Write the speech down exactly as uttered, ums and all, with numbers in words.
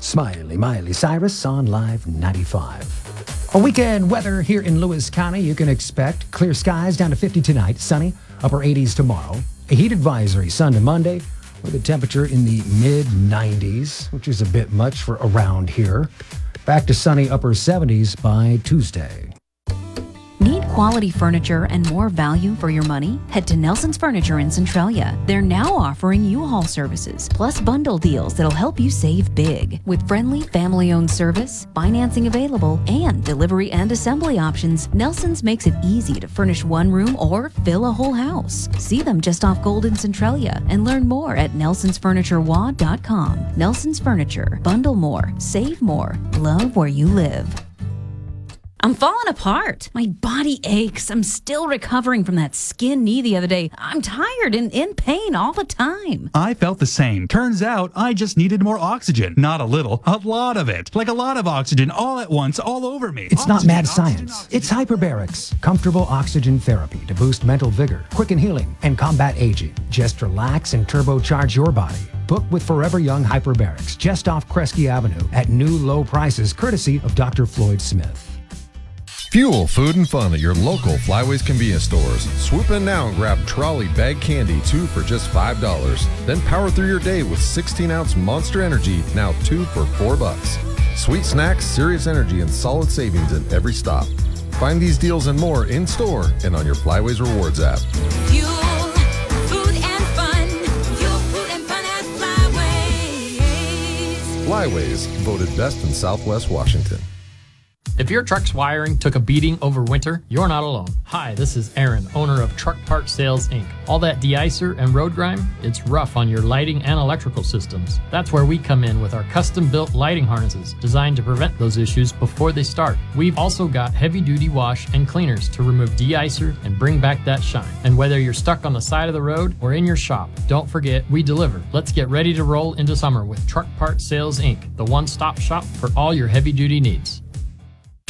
Smiley Miley Cyrus on Live ninety-five. A weekend weather here in Lewis County, you can expect clear skies down to fifty tonight, sunny, upper eighties tomorrow. A heat advisory Sunday, Monday, with a temperature in the mid nineties, which is a bit much for around here. Back to sunny upper seventies by Tuesday. Need quality furniture and more value for your money? Head to Nelson's Furniture in Centralia. They're now offering U-Haul services, plus bundle deals that'll help you save big. With friendly, family-owned service, financing available, and delivery and assembly options, Nelson's makes it easy to furnish one room or fill a whole house. See them just off Golden Centralia and learn more at nelsons furniture w a dot com. Nelson's Furniture. Bundle more, save more, love where you live. I'm falling apart. My body aches. I'm still recovering from that skin knee the other day. I'm tired and in pain all the time. I felt the same. Turns out I just needed more oxygen. Not a little, a lot of it. Like a lot of oxygen all at once, all over me. It's oxygen, not mad oxygen, science. oxygen. It's hyperbarics, comfortable oxygen therapy to boost mental vigor, quicken healing, and combat aging. Just relax and turbocharge your body. Book with Forever Young Hyperbarics just off Kresge Avenue at new low prices courtesy of Doctor Floyd Smith. Fuel food and fun at your local Flyways convenience stores. Swoop in now and grab trolley bag candy, two for just five dollars. Then power through your day with sixteen ounce Monster Energy, now two for four bucks. Sweet snacks, serious energy, and solid savings in every stop. Find these deals and more in store and on your Flyways Rewards app. Fuel, food and fun. Fuel, food and fun at Flyways. Flyways, voted best in Southwest Washington. If your truck's wiring took a beating over winter, you're not alone. Hi, this is Aaron, owner of Truck Part Sales, Incorporated. All that de-icer and road grime, it's rough on your lighting and electrical systems. That's where we come in with our custom-built lighting harnesses designed to prevent those issues before they start. We've also got heavy-duty wash and cleaners to remove de-icer and bring back that shine. And whether you're stuck on the side of the road or in your shop, don't forget, we deliver. Let's get ready to roll into summer with Truck Part Sales, Incorporated, the one-stop shop for all your heavy-duty needs.